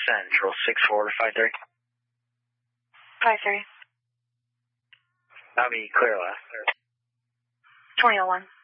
Central 6453. 53. I'll be clear last. 2001.